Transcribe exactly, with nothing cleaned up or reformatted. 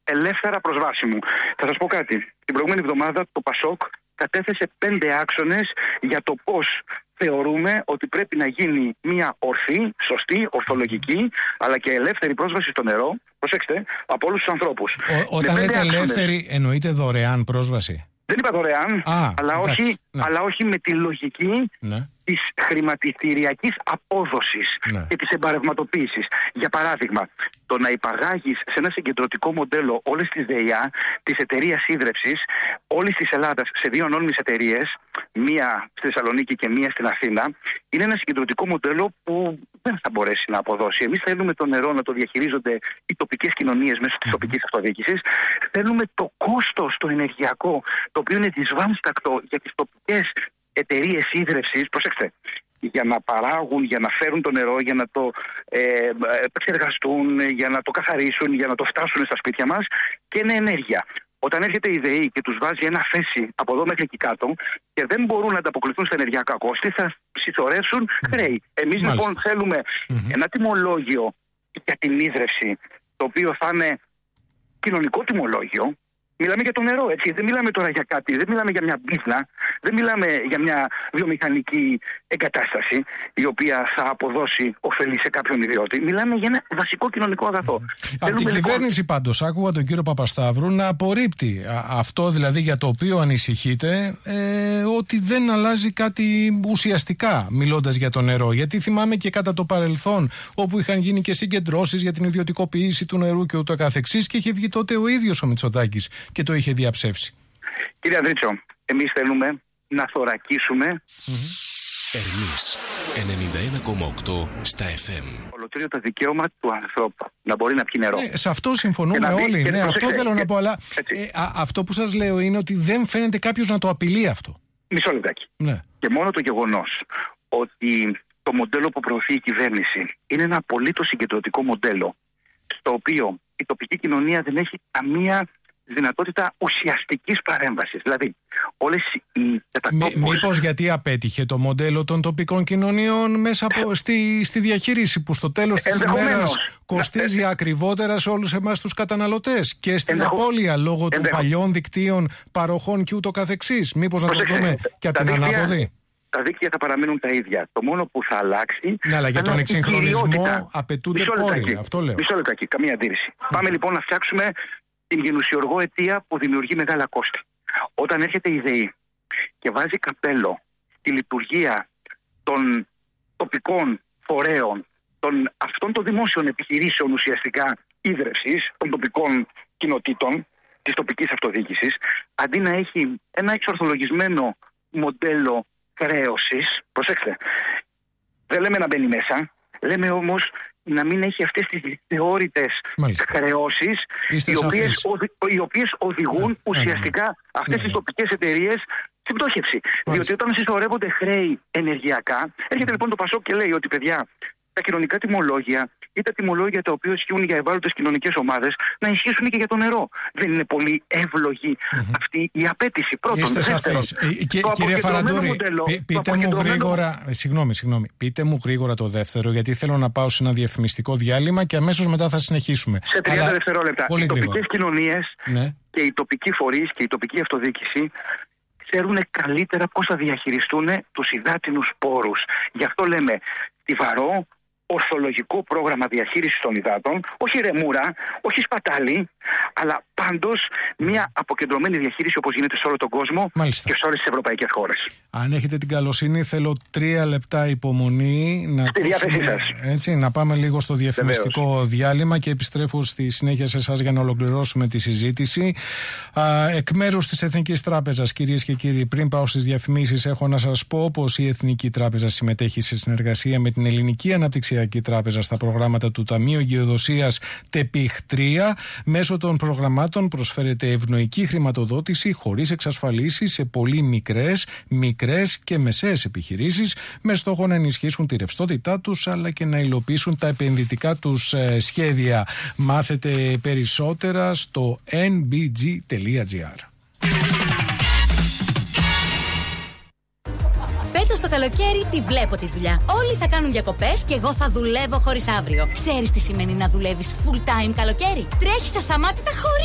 ελεύθερα προσβάσιμου. Θα σας πω κάτι. Την προηγούμενη εβδομάδα το Πασόκ κατέθεσε πέντε άξονες για το πώς θεωρούμε ότι πρέπει να γίνει μια ορθή, σωστή, ορθολογική, αλλά και ελεύθερη πρόσβαση στο νερό, προσέξτε, από όλους τους ανθρώπους. Ο, όταν λέτε ελεύθερη, εννοείται δωρεάν πρόσβαση? Δεν είπα δωρεάν, Α, αλλά, όχι, ναι. αλλά όχι με τη λογική ναι. της χρηματιστηριακής απόδοσης ναι. και της εμπαρευματοποίησης. Για παράδειγμα, το να υπαγάγεις σε ένα συγκεντρωτικό μοντέλο όλες τις ΔΕΙΑ, της εταιρείας ίδρευσης, όλης της Ελλάδας σε δύο ανώνυμες εταιρείες, μία στη Θεσσαλονίκη και μία στην Αθήνα, είναι ένα συγκεντρωτικό μοντέλο που δεν θα μπορέσει να αποδώσει. Εμείς θέλουμε το νερό να το διαχειρίζονται οι τοπικές κοινωνίες μέσω της τοπικής αυτοδιοίκησης. Θέλουμε το κόστος, το ενεργειακό, το οποίο είναι δυσβάστακτο για τις τοπικές εταιρείες ίδρευσης, προσέξτε, για να παράγουν, για να φέρουν το νερό, για να το ε, επεξεργαστούν, για να το καθαρίσουν, για να το φτάσουν στα σπίτια μας, και είναι ενέργεια. Όταν έρχεται η ΔΕΗ και τους βάζει ένα φέση από εδώ μέχρι εκεί κάτω και δεν μπορούν να ανταποκριθούν στα ενεργειακά κόστη, θα συσσωρεύσουν χρέη. Εμείς λοιπόν θέλουμε mm-hmm. ένα τιμολόγιο για την ίδρυυση, το οποίο θα είναι κοινωνικό τιμολόγιο. Μιλάμε για το νερό, έτσι. Δεν μιλάμε τώρα για κάτι, δεν μιλάμε για μια μπίθνα, δεν μιλάμε για μια βιομηχανική εγκατάσταση η οποία θα αποδώσει ωφελή σε κάποιον ιδιώτη. Μιλάμε για ένα βασικό κοινωνικό αγαθό. Από την κυβέρνηση πάντως, άκουγα τον κύριο Παπασταύρου να απορρίπτει αυτό δηλαδή για το οποίο ανησυχείτε, ε, ότι δεν αλλάζει κάτι ουσιαστικά μιλώντας για το νερό. Γιατί θυμάμαι και κατά το παρελθόν, όπου είχαν γίνει και συγκεντρώσεις για την ιδιωτικοποίηση του νερού και ούτω καθεξής, και είχε βγει τότε ο ίδιος ο Μητσοτάκης και το είχε διαψεύσει. Κύριε Ανδρίτσο, εμείς θέλουμε να θωρακίσουμε mm-hmm. Ερμής ενενήντα ένα κόμμα οκτώ στα εφ εμ. Ολοκλήρω το δικαίωμα του ανθρώπου να μπορεί να πιει νερό. Ναι, σε αυτό συμφωνούμε όλοι. Ναι, αυτό θέλω και, να πω. Αλλά ε, α, αυτό που σας λέω είναι ότι δεν φαίνεται κάποιος να το απειλεί αυτό. Μισό λεπτάκι. Ναι. Και μόνο το γεγονός ότι το μοντέλο που προωθεί η κυβέρνηση είναι ένα απολύτως συγκεντρωτικό μοντέλο, στο οποίο η τοπική κοινωνία δεν έχει καμία δυνατότητα ουσιαστικής παρέμβασης. Δηλαδή, όλες οι κατατόπους... Μή, μήπως γιατί απέτυχε το μοντέλο των τοπικών κοινωνιών μέσα από, στη, στη διαχείριση, που στο τέλος της ημέρας κοστίζει να, ακριβότερα σε όλους εμάς τους καταναλωτές και στην ενδεχο... απώλεια λόγω των παλιών δικτύων παροχών και ούτω καθεξής. Μήπως να το δούμε και από την ανάποδη. Τα δίκτυα θα παραμείνουν τα ίδια. Το μόνο που θα αλλάξει... Ναι, αλλά για τον εξυγχρονισμό απαιτούνται πόροι. Αυτό λέω. Μισό λεπτάκι, καμία αντίρρηση. Mm. Πάμε λοιπόν να φτιάξουμε την γενουσιοργό αιτία που δημιουργεί μεγάλα κόστη. Όταν έρχεται η ΔΕΗ και βάζει καπέλο στη λειτουργία των τοπικών φορέων, των αυτών των δημόσιων επιχειρήσεων ουσιαστικά ίδρευσης, των τοπικών κοινοτήτων, της τοπικής αυτοδιοίκησης, αντί να έχει ένα εξορθολογισμένο μοντέλο χρέωσης, προσέξτε, δεν λέμε να μπαίνει μέσα, λέμε όμως να μην έχει αυτές τις θεώρητες χρεώσεις, οι οποίες, οδη, οι οποίες οδηγούν yeah, ουσιαστικά yeah, yeah. αυτές yeah, yeah. τις τοπικές εταιρείες στην πτώχευση. Μάλιστα. Διότι όταν συσσωρεύονται χρέη ενεργειακά, έρχεται λοιπόν το Πασόκ και λέει ότι, παιδιά, τα κοινωνικά τιμολόγια ή τα τιμολόγια τα οποία ισχύουν για ευάλωτες κοινωνικές ομάδες να ισχύσουν και για το νερό. Δεν είναι πολύ εύλογη mm-hmm. αυτή η απέτηση. Πρώτον, είστε σαφές. Κύριε Φαραντούρη, πεί, πείτε μου γρήγορα, συγγνώμη, συγγνώμη, πείτε μου γρήγορα το δεύτερο, γιατί θέλω να πάω σε ένα διαφημιστικό διάλειμμα και αμέσως μετά θα συνεχίσουμε. Σε τριάντα Αλλά... δευτερόλεπτα. Οι τοπικές κοινωνίες ναι. και οι τοπικοί φορείς και η τοπική αυτοδιοίκηση ξέρουν καλύτερα πώς θα διαχειριστούν τους υδάτινους πόρους. Γι' αυτό λέμε στιβαρό, ορθολογικό πρόγραμμα διαχείρισης των υδάτων, όχι ρεμούρα, όχι σπατάλη, αλλά πάντως μια αποκεντρωμένη διαχείριση όπως γίνεται σε όλο τον κόσμο. Μάλιστα. Και σε όλες τις ευρωπαϊκές χώρες. Αν έχετε την καλοσύνη, θέλω τρία λεπτά υπομονή να, στη διάθεσή σας. Έτσι, να πάμε λίγο στο διαφημιστικό Βεβαίως. διάλειμμα και επιστρέφω στη συνέχεια σε εσάς για να ολοκληρώσουμε τη συζήτηση. Α, εκ μέρους της Εθνικής Τράπεζας, κυρίες και κύριοι, πριν πάω στις διαφημίσεις, έχω να σας πω πως η Εθνική Τράπεζα συμμετέχει σε συνεργασία με την Ελληνική Αναπτυξιακή Τράπεζα στα προγράμματα του Ταμείου Εγκυοδοσίας ΤΕΠΙΧ τρία. Μέσω των προγραμμάτων προσφέρεται ευνοϊκή χρηματοδότηση χωρίς εξασφαλίσεις σε πολύ μικρές, μικρές και μεσαίες επιχειρήσεις, με στόχο να ενισχύσουν τη ρευστότητά τους αλλά και να υλοποιήσουν τα επενδυτικά τους ε, σχέδια. Μάθετε περισσότερα στο εν μπι τζι τελεία τζι άρ. Φέτος το καλοκαίρι τη βλέπω τη δουλειά. Όλοι θα κάνουν διακοπές και εγώ θα δουλεύω χωρίς αύριο. Ξέρεις τι σημαίνει να δουλεύεις full time καλοκαίρι? Τρέχεις ασταμάτητα χωρίς